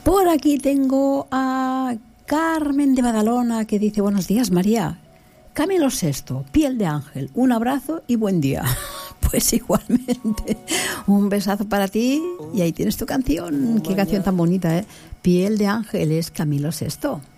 Por aquí tengo a Carmen de Badalona que dice: buenos días, María. Camilo VI, Piel de Ángel, un abrazo y buen día. Pues igualmente, un besazo para ti y ahí tienes tu canción. Qué canción tan bonita, ¿eh? Piel de Ángel es Camilo VI.